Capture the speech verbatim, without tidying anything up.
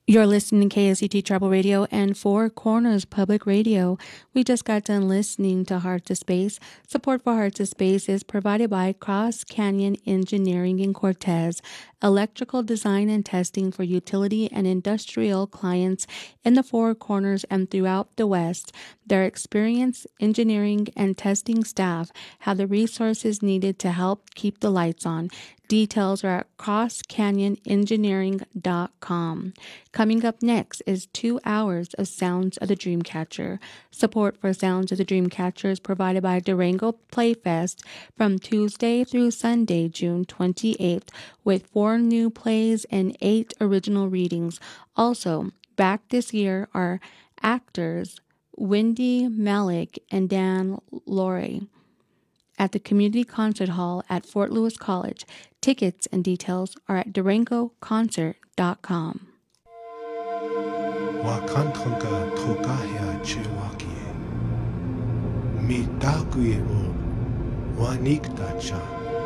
You're listening to K S C T Travel Radio and Four Corners Public Radio. We just got done listening to Hearts of Space. Support for Hearts of Space is provided by Cross Canyon Engineering in Cortez, electrical design and testing for utility and industrial clients in the Four Corners and throughout the West. Their experienced engineering and testing staff have the resources needed to help keep the lights on. Details are at cross canyon engineering dot com. Coming up next is two hours of Sounds of the Dreamcatcher. Support for Sounds of the Dreamcatcher is provided by Durango Playfest from Tuesday through Sunday, June twenty-eighth, with four new plays and eight original readings. Also, back this year are actors Wendy Malick and Dan Laurie at the Community Concert Hall at Fort Lewis College. Tickets and details are at durango concert dot com. Wakantanka tokahia chewaki. Mi dakue o waniktacha.